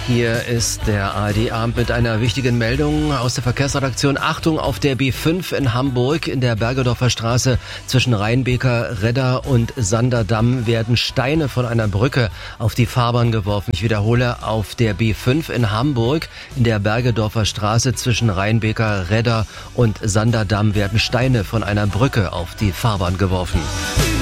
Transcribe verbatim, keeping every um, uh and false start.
Hier ist der A R D-Abend mit einer wichtigen Meldung aus der Verkehrsredaktion. Achtung, auf der B fünf in Hamburg in der Bergedorfer Straße zwischen Rheinbeker, Redder und Sanderdamm werden Steine von einer Brücke auf die Fahrbahn geworfen. Ich wiederhole, auf der B fünf in Hamburg in der Bergedorfer Straße zwischen Rheinbeker, Redder und Sanderdamm werden Steine von einer Brücke auf die Fahrbahn geworfen.